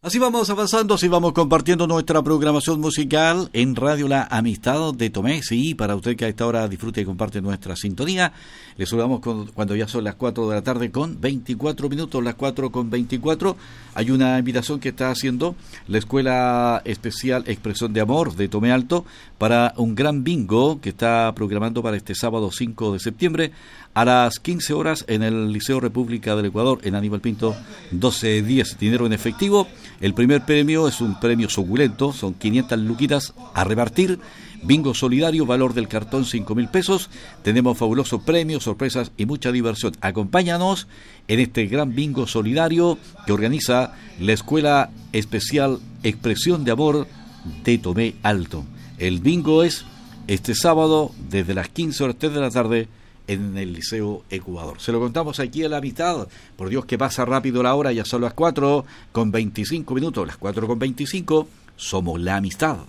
Así vamos avanzando, así vamos compartiendo nuestra programación musical en Radio La Amistad de Tomé. Sí, para usted que a esta hora disfrute y comparte nuestra sintonía, le saludamos cuando ya son las 4 de la tarde con 24 minutos, las 4 con 24. Hay una invitación que está haciendo la Escuela Especial Expresión de Amor de Tomé Alto para un gran bingo que está programando para este sábado 5 de septiembre a las 15 horas en el Liceo República del Ecuador, en Aníbal Pinto 1210. Dinero en efectivo. El primer premio es un premio suculento, son 500 luquitas a repartir. Bingo solidario, valor del cartón 5.000 pesos. Tenemos fabulosos premios, sorpresas y mucha diversión. Acompáñanos en este gran bingo solidario que organiza la Escuela Especial Expresión de Amor de Tomé Alto. El bingo es este sábado desde las 15 horas 3 de la tarde en el Liceo Ecuador. Se lo contamos aquí a la mitad. Por Dios que pasa rápido la hora, ya son las 4 con 25 minutos. Las 4 con 25, somos la amistad.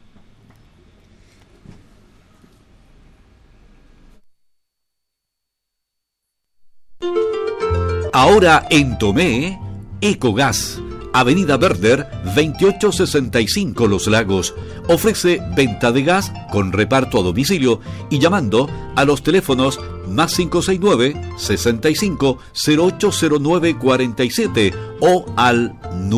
Ahora en Tomé, Ecogas, Avenida Verder, 2865 Los Lagos. Ofrece venta de gas con reparto a domicilio y llamando a los teléfonos más 569-65080947 o al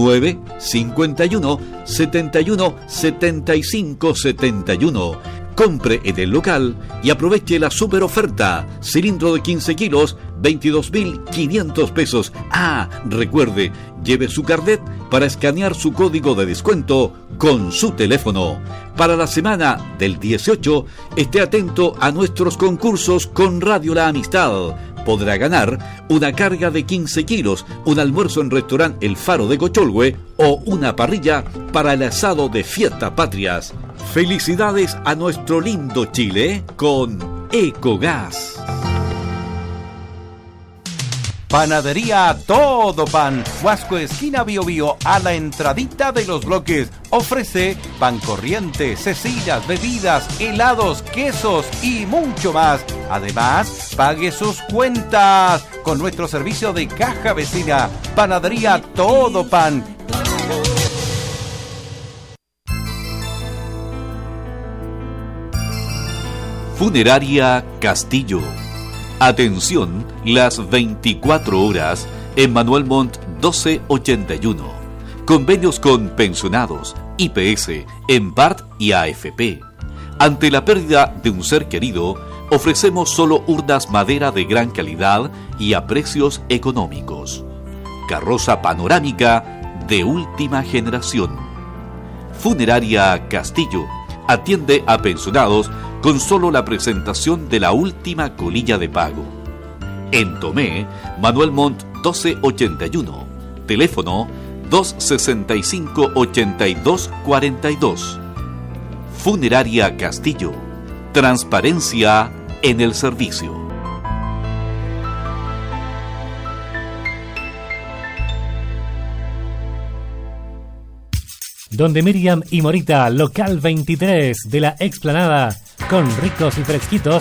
951-71-75-71. Compre en el local y aproveche la super oferta. Cilindro de 15 kilos, 22.500 pesos. Ah, recuerde, lleve su carnet para escanear su código de descuento con su teléfono. Para la semana del 18, esté atento a nuestros concursos con Radio La Amistad. Podrá ganar una carga de 15 kilos, un almuerzo en restaurante El Faro de Cocholhue o una parrilla para el asado de Fiestas Patrias. Felicidades a nuestro lindo Chile con Ecogas. Panadería Todo Pan, Huasco esquina Bio Bio, a la entradita de los bloques. Ofrece pan corriente, cecillas, bebidas, helados, quesos y mucho más. Además, pague sus cuentas con nuestro servicio de caja vecina. Panadería Todo Pan. Funeraria Castillo. Atención, las 24 horas en Manuel Montt 1281. Convenios con pensionados, IPS, EMPART y AFP. Ante la pérdida de un ser querido, ofrecemos solo urnas madera de gran calidad y a precios económicos. Carroza panorámica de última generación. Funeraria Castillo atiende a pensionados con solo la presentación de la última colilla de pago. En Tomé, Manuel Montt 1281. Teléfono 265-8242. Funeraria Castillo. Transparencia en el servicio. Donde Miriam y Morita, local 23 de la Explanada, con ricos y fresquitos